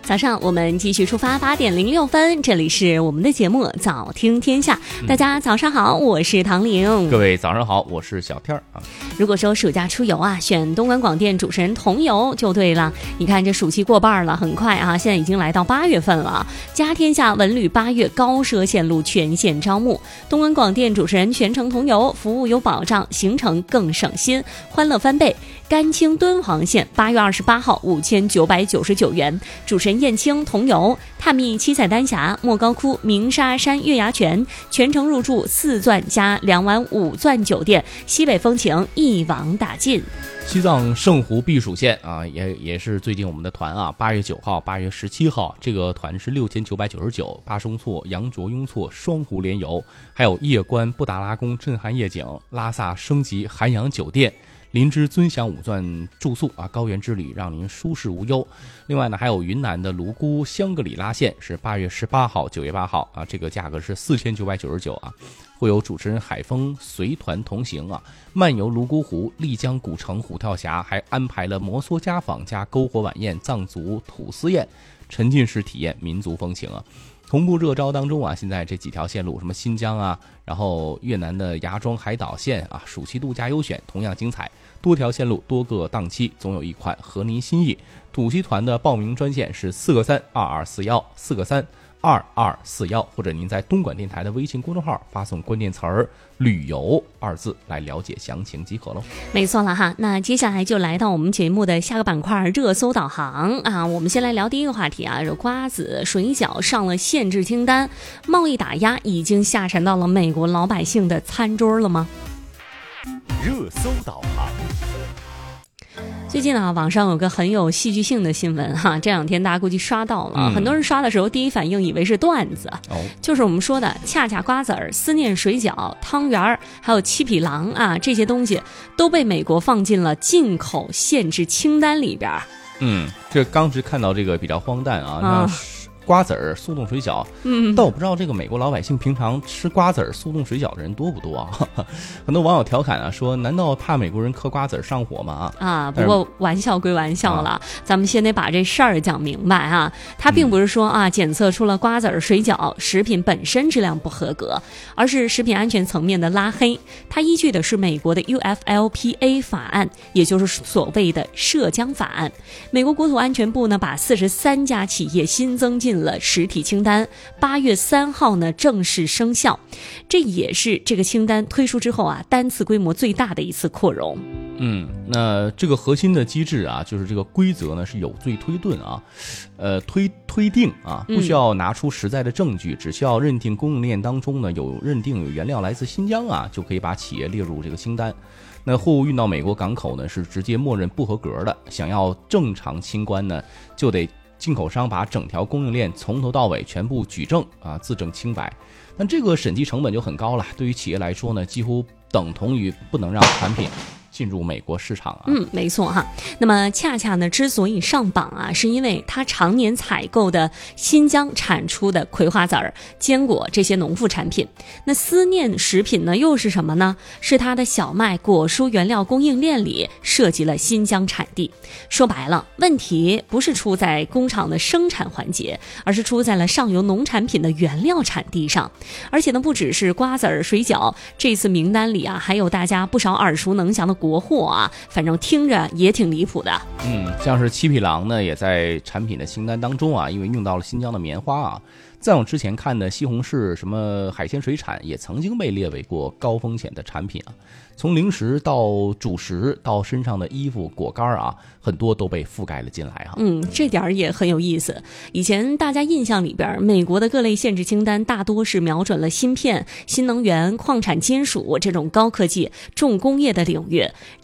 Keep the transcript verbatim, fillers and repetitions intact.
早上我们继续出发，八点零六分，这里是我们的节目早听天下。大家早上好，我是唐玲。 各位早上好，我是小天儿啊。 如果说暑假出游啊，选东莞广电主持人同游就对了。你看这暑期过半了，很快啊，现在已经来到八月份了。家天下文旅八月高奢线路全线招募，东莞广电主持人全程同游，服务有保障，行程更省心，欢乐翻倍。甘青敦煌线八月二十八号五千九百九十九元，主持人燕青同游，探秘七彩丹霞、莫高窟、鸣沙山月牙泉，全程入住四钻加两晚五钻酒店，西北风情一网打尽。 西藏圣湖避暑线啊，也也是最近我们的团啊，八月九号、八月十七号，这个团是六千九百九十九，巴生措、羊卓雍措双湖联游，还有夜观布达拉宫震撼夜景，拉萨升级涵养酒店。林芝尊享五钻住宿啊，高原之旅让您舒适无忧。另外呢，还有云南的泸沽香格里拉线是八月十八号、九月八号啊，这个价格是四千九百九十九啊，会有主持人海峰随团同行啊，漫游泸沽湖、丽江古城、虎跳峡，还安排了摩梭家访加篝火晚宴、藏族土司宴，沉浸式体验民族风情啊。同步热招当中啊，现在这几条线路，什么新疆啊，然后越南的芽庄海岛线啊，暑期度假优选同样精彩，多条线路多个档期，总有一款合您心意。土西团的报名专线是四个三二二四幺四个三二二四幺，或者您在东莞电台的微信公众号发送关键词儿旅游二字来了解详情即可喽。 没错了哈，那接下来就来到我们节目的下个板块热搜导航啊。我们先来聊第一个话题啊，有瓜子水饺上了限制清单，贸易打压已经下沉到了美国老百姓的餐桌了吗？ 热搜导航。 最近啊，网上有个很有戏剧性的新闻哈，这两天大家估计刷到了， 嗯、 很多人刷的时候第一反应以为是段子， 哦、 就是我们说的恰恰瓜子儿、思念水饺、汤圆还有七匹狼啊，这些东西都被美国放进了进口限制清单里边。 嗯，这刚是看到这个比较荒诞啊， 啊那瓜子儿、速冻水饺，嗯，但我不知道这个美国老百姓平常吃瓜子儿、速冻水饺的人多不多啊？很多网友调侃啊，说难道怕美国人嗑瓜子儿上火吗？ 啊，不过玩笑归玩笑了，啊、咱们先得把这事儿讲明白啊。它并不是说啊，检测出了瓜子儿、水饺食品本身质量不合格，而是食品安全层面的拉黑。它依据的是美国的 U F L P A 法案，也就是所谓的涉疆法案。美国国土安全部呢，把四十三家企业新增进了实体清单，八月三号呢正式生效，这也是这个清单推出之后啊单次规模最大的一次扩容。 嗯，那这个核心的机制啊，就是这个规则呢是有罪推论啊，呃推推定啊，不需要拿出实在的证据，嗯、只需要认定供应链当中呢有认定有原料来自新疆啊，就可以把企业列入这个清单。那货物运到美国港口呢是直接默认不合格的，想要正常清关呢，就得进口商把整条供应链从头到尾全部举证啊，自证清白。但这个审计成本就很高了，对于企业来说呢，几乎等同于不能让产品进入美国市场啊。 嗯，没错哈。那么恰恰呢，之所以上榜啊，是因为它常年采购的新疆产出的葵花籽儿、坚果这些农副产品。那思念食品呢，又是什么呢？是它的小麦、果蔬原料供应链里涉及了新疆产地。说白了，问题不是出在工厂的生产环节，而是出在了上游农产品的原料产地上。而且呢，不只是瓜子儿、水饺，这次名单里啊，还有大家不少耳熟能详的国货啊，反正听着也挺离谱的。 嗯，像是七匹狼呢，也在产品的清单当中啊，因为用到了新疆的棉花啊。再往之前看的西红柿、什么海鲜水产，也曾经被列为过高风险的产品啊。从零食到主食到身上的衣服、果干啊，很多都被覆盖了进来啊。 嗯，这点也很有意思。以前大家印象里边，美国的各类限制清单大多是瞄准了芯片、新能源、矿产金属这种高科技、重工业的领域。